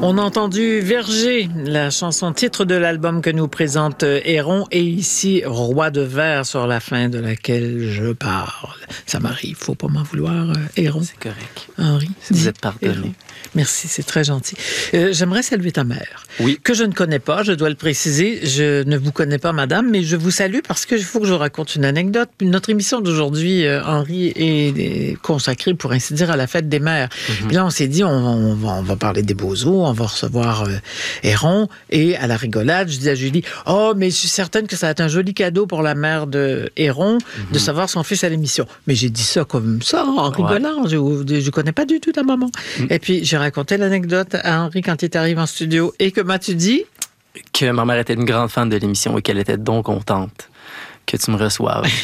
On a entendu Verger, la chanson titre de l'album que nous présente Héron, et ici Roi de Verre sur la fin de laquelle je parle. Ça m'arrive, faut pas m'en vouloir, Héron. C'est correct. Henri, vous êtes pardonné. Héron. Merci, c'est très gentil. J'aimerais saluer ta mère, oui, que je ne connais pas, je dois le préciser. Je ne vous connais pas, madame, mais je vous salue parce qu'il faut que je vous raconte une anecdote. Notre émission d'aujourd'hui, Henri, est consacrée, pour ainsi dire, à la fête des mères. Mm-hmm. Puis là, on s'est dit, on va parler des Beaux-Eaux, on va recevoir Héron, et à la rigolade, je dis à Julie, « Oh, mais je suis certaine que ça va être un joli cadeau pour la mère de Héron, de savoir son fils à l'émission. » Mais j'ai dit ça comme ça, en rigolant. Je ne connais pas du tout ta maman. Et puis, j'ai raconté l'anecdote à Henri quand il est arrivé en studio. Et que m'as-tu dit? Que ma mère était une grande fan de l'émission et qu'elle était donc contente que tu me reçoives.